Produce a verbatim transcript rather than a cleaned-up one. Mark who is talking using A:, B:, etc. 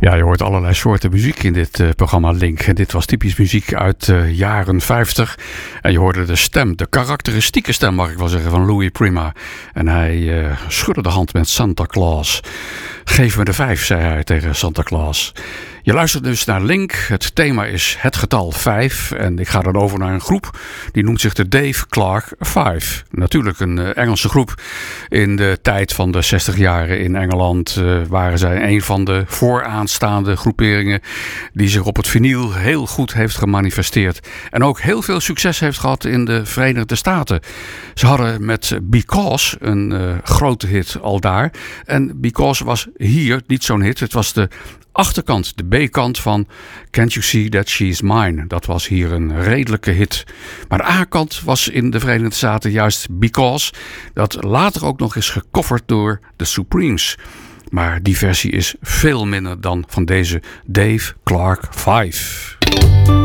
A: Ja, je hoort allerlei soorten muziek in dit uh, programma Link. En dit was typisch muziek uit de uh, jaren vijftig. En je hoorde de stem, de karakteristieke stem mag ik wel zeggen, van Louis Prima. En hij uh, schudde de hand met Santa Claus. Geef me de vijf, zei hij tegen Santa Claus. Je luistert dus naar Link. Het thema is het getal vijf. En ik ga dan over naar een groep. Die noemt zich de Dave Clark Five. Natuurlijk een uh, Engelse groep. In de tijd van de zestig jaren in Engeland uh, waren zij een van de vooraanstaande groeperingen die zich op het vinyl heel goed heeft gemanifesteerd. En ook heel veel succes heeft gehad in de Verenigde Staten. Ze hadden met Because een uh, grote hit al daar. En Because was hier niet zo'n hit. Het was de achterkant, de B-kant van Can't You See That She's Mine. Dat was hier een redelijke hit. Maar de A-kant was in de Verenigde Staten juist Because. Dat later ook nog is gecoverd door The Supremes. Maar die versie is veel minder dan van deze Dave Clark Five.